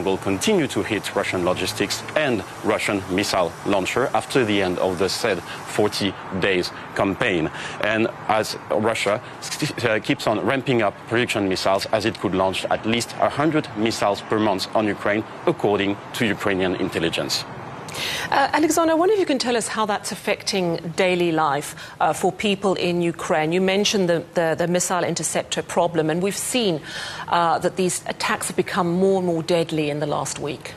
Ukraine will continue to hit Russian logistics and Russian missile launcher after the end of the said 40 days campaign. And as Russia keeps on ramping up production missiles, as it could launch at least 100 missiles per month on Ukraine, according to Ukrainian intelligence. Alexander, I wonder if you can tell us how that's affecting daily life for people in Ukraine. You mentioned the missile interceptor problem, and we've seen that these attacks have become more and more deadly in the last week.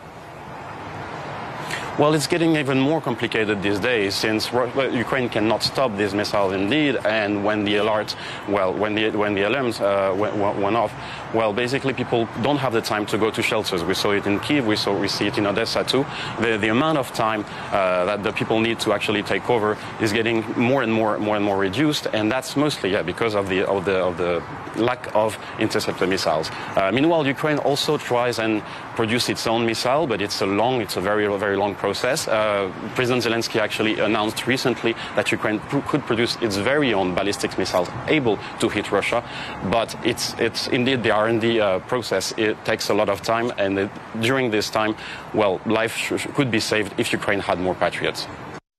Well, it's getting even more complicated these days, since Ukraine cannot stop these missiles indeed, and when the alarms, when the alarms went off, well, basically people don't have the time to go to shelters. We saw it in Kyiv, we see it in Odessa too. The amount of time that the people need to actually take over is getting more and more reduced, and that's mostly because of the lack of interceptor missiles. Meanwhile, Ukraine also tries and produce its own missile, but it's a very long process. President Zelensky actually announced recently that Ukraine could produce its very own ballistic missiles able to hit Russia, but it's indeed the R&D process. It takes a lot of time, and during this time, well, life could be saved if Ukraine had more Patriots.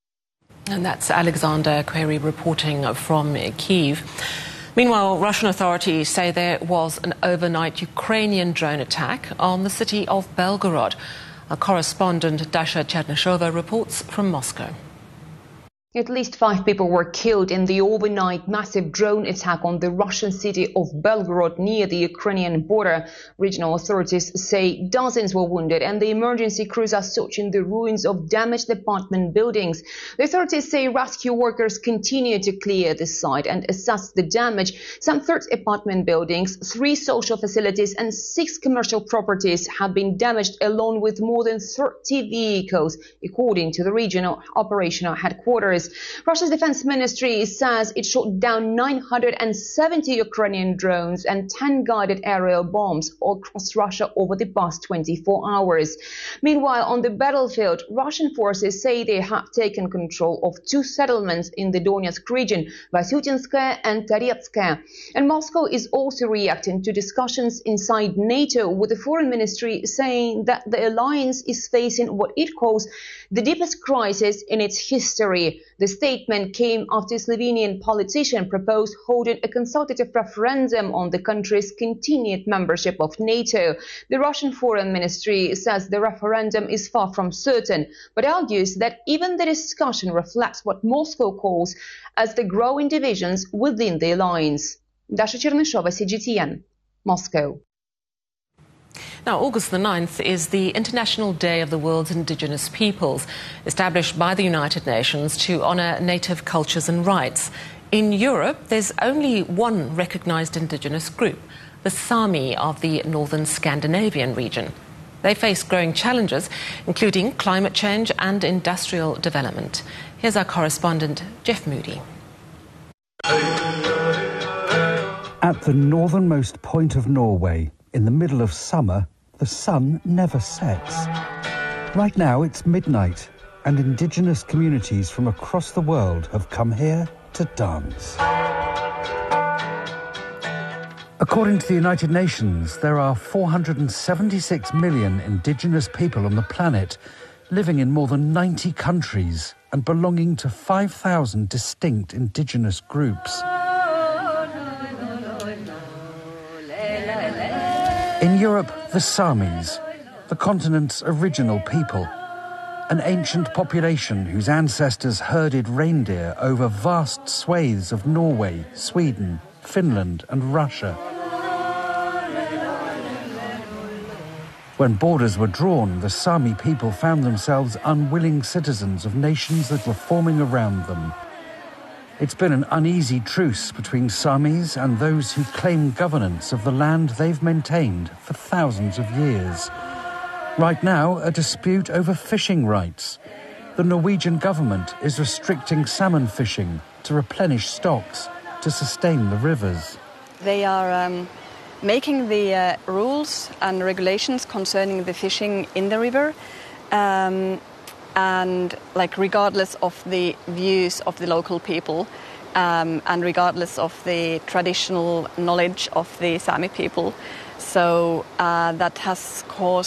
And that's Alexander Query reporting from Kyiv. Meanwhile, Russian authorities say there was an overnight Ukrainian drone attack on the city of Belgorod. Our correspondent Dasha Chernyshova reports from Moscow. At least 5 people were killed in the overnight massive drone attack on the Russian city of Belgorod near the Ukrainian border. Regional authorities say dozens were wounded, and the emergency crews are searching the ruins of damaged apartment buildings. The authorities say rescue workers continue to clear the site and assess the damage. Some 30 apartment buildings, 3 social facilities and 6 commercial properties have been damaged, along with more than 30 vehicles, according to the regional operational headquarters. Russia's defense ministry says it shot down 970 Ukrainian drones and 10 guided aerial bombs across Russia over the past 24 hours. Meanwhile, on the battlefield, Russian forces say they have taken control of 2 settlements in the Donetsk region, Vasyutinskaya and Taretskaya. And Moscow is also reacting to discussions inside NATO, with the foreign ministry saying that the alliance is facing what it calls the deepest crisis in its history. The statement came after a Slovenian politician proposed holding a consultative referendum on the country's continued membership of NATO. The Russian Foreign Ministry says the referendum is far from certain, but argues that even the discussion reflects what Moscow calls as the growing divisions within the alliance. Dasha Chernyshova, CGTN, Moscow. Now, August the 9th is the International Day of the World's Indigenous Peoples, established by the United Nations to honour native cultures and rights. In Europe, there's only one recognised indigenous group, the Sami of the northern Scandinavian region. They face growing challenges, including climate change and industrial development. Here's our correspondent, Jeff Moody. At the northernmost point of Norway, in the middle of summer, the sun never sets. Right now it's midnight, and indigenous communities from across the world have come here to dance. According to the United Nations, there are 476 million indigenous people on the planet, living in more than 90 countries and belonging to 5,000 distinct indigenous groups. In Europe, the Samis, the continent's original people, an ancient population whose ancestors herded reindeer over vast swathes of Norway, Sweden, Finland and Russia. When borders were drawn, the Sami people found themselves unwilling citizens of nations that were forming around them. It's been an uneasy truce between Samis and those who claim governance of the land they've maintained for thousands of years. Right now, a dispute over fishing rights. The Norwegian government is restricting salmon fishing to replenish stocks to sustain the rivers. They are making the rules and regulations concerning the fishing in the river, and regardless of the views of the local people, and regardless of the traditional knowledge of the Sami people. So that has caused